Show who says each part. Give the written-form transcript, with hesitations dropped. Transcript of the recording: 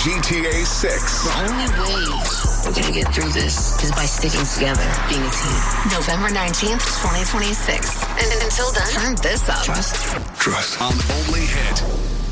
Speaker 1: GTA 6.
Speaker 2: The only way we're going to get through this is by sticking together, being a team.
Speaker 3: November 19th, 2026. And until then, turn this up.
Speaker 2: Trust.
Speaker 1: On Only Hit.